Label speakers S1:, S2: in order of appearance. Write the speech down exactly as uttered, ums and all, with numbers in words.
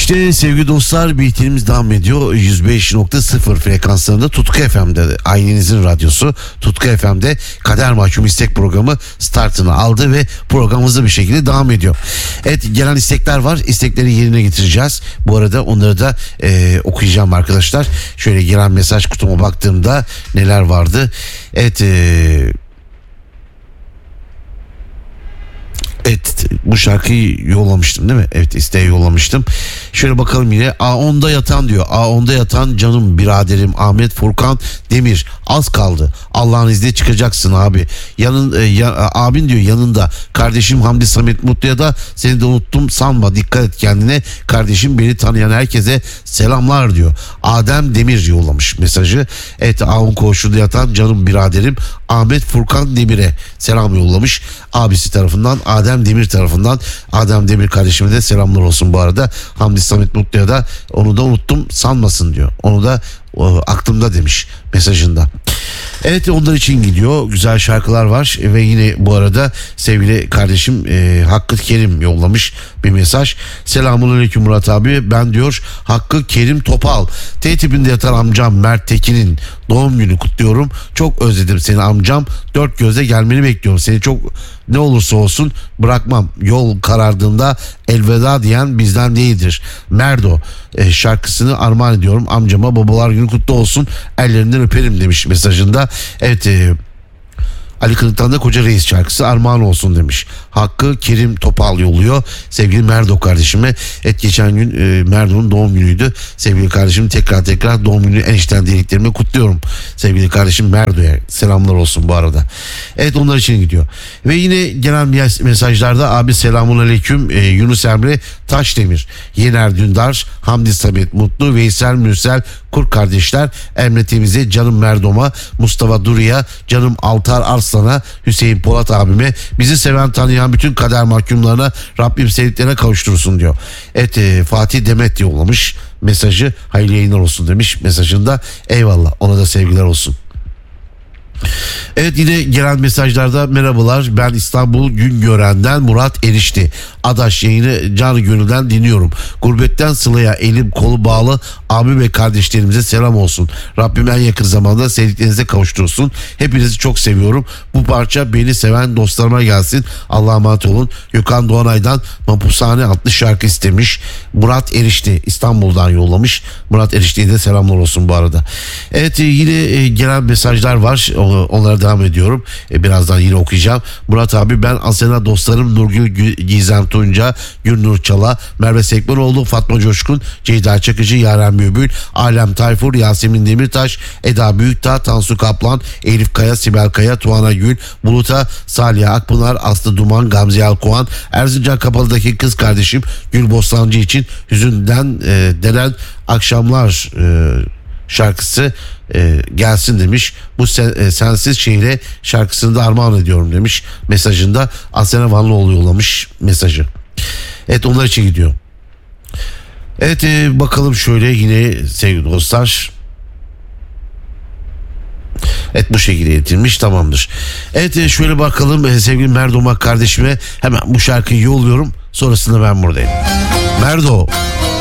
S1: İşte sevgili dostlar, bitirimiz devam ediyor. yüz beş nokta sıfır frekanslarında Tutku F M'de, ailenizin radyosu Tutku F M'de Kader Mahkum İstek programı startını aldı ve program hızlı bir şekilde devam ediyor. Evet, gelen istekler var. İstekleri yerine getireceğiz. Bu arada onları da e, okuyacağım arkadaşlar. Şöyle gelen mesaj kutuma baktığımda neler vardı. Evet, eee Evet, bu şarkıyı yollamıştım değil mi? Evet, isteği yollamıştım. Şöyle bakalım yine. A onda yatan diyor. A onda yatan canım biraderim Ahmet Furkan Demir. Az kaldı. Allah'ın izniyle çıkacaksın abi. Yanın, e, ya, abin diyor yanında. Kardeşim Hamdi Samet Mutlu'ya da seni de unuttum sanma. Dikkat et kendine. Kardeşim, beni tanıyan herkese selamlar diyor. Adem Demir yollamış mesajı. Evet, Ağun koğuşunda yatan canım biraderim Ahmet Furkan Demir'e selam yollamış. Abisi tarafından, Adem Demir tarafından. Adem Demir kardeşime de selamlar olsun bu arada. Hamdi Samet Mutlu'ya da onu da unuttum sanmasın diyor. Onu da o, aklımda demiş mesajında. Evet, onlar için gidiyor. Güzel şarkılar var ve yine bu arada sevgili kardeşim e, Hakkı Kerim yollamış bir mesaj. Selamünaleyküm Murat abi. Ben diyor Hakkı Kerim Topal. T tipinde yatan amcam Mert Tekin'in doğum günü kutluyorum. Çok özledim seni amcam. Dört gözle gelmeni bekliyorum. Seni çok, ne olursa olsun bırakmam. Yol karardığında elveda diyen bizden değildir. Merdo e, şarkısını armağan ediyorum amcama. Babalar günü kutlu olsun. Ellerinden öperim demiş mesajında. Evet, e, Ali Kılıç'tan da Koca Reis şarkısı armağan olsun demiş. Hakkı Kerim Topal yolluyor sevgili Merdo kardeşime. Evet, geçen gün e, Merdo'nun doğum günüydü. Sevgili kardeşim, tekrar tekrar doğum günü en içten dileklerimi kutluyorum. Sevgili kardeşim Merdo'ya selamlar olsun bu arada. Evet, onlar için gidiyor. Ve yine gelen mesajlarda abi selamünaleyküm e, Yunus Emre Taşdemir, Yener Dündar, Hamdi Samet Mutlu, Veysel Mürsel Kur kardeşler, Emre Temiz'e, canım Merdom'a, Mustafa Duru'ya, canım Altar Arslan'a, Hüseyin Polat abime, bizi seven tanıyan bütün kader mahkumlarına Rabbim sevdiklerine kavuştursun diyor. Evet, e, Fatih Demet yollamış mesajı. Hayırlı yayınlar olsun demiş mesajında. Eyvallah, ona da sevgiler olsun. Evet, yine gelen mesajlarda merhabalar, ben İstanbul Güngören'den Murat Erişti. Adaş yayını canı gönülden dinliyorum. Gurbetten Sıla'ya elim kolu bağlı abi ve kardeşlerimize selam olsun. Rabbim en yakın zamanda sevdiklerinize kavuştursun. Hepinizi çok seviyorum. Bu parça beni seven dostlarıma gelsin. Allah'a emanet olun. Gökhan Doğanay'dan Mapushane adlı şarkı istemiş. Murat Erişti İstanbul'dan yollamış. Murat Erişti'ye de selamlar olsun bu arada. Evet, yine gelen mesajlar var. Onlara devam ediyorum. Birazdan yine okuyacağım. Murat abi, ben Asena dostlarım Nurgül Gizem Tunca, Gülnur Çala, Merve Sekmenoğlu, Fatma Coşkun, Ceyda Çakıcı, Yaren Bülbül, Alem Tayfur, Yasemin Demirtaş, Eda Büyükdağ, Tansu Kaplan, Elif Kaya, Sibel Kaya, Tuana Gül, Bulut'a, Salih Akpınar, Aslı Duman, Gamze Alkoğan, Erzincan Kapalı'daki kız kardeşim Gül Bostancı için hüzünden e, denen akşamlar e, şarkısı e, gelsin demiş. Bu sen, e, sensiz şehre şarkısını da armağan ediyorum demiş mesajında. Asena Vanlıoğlu yollamış mesajı. Evet, onlar için gidiyor. Evet, e, bakalım şöyle yine sevgili dostlar. Evet, bu şekilde iletilmiş, tamamdır. Evet, e, şöyle bakalım e, sevgili Merdo'ma kardeşime hemen bu şarkıyı yolluyorum. Sonrasında ben buradayım. Merdo.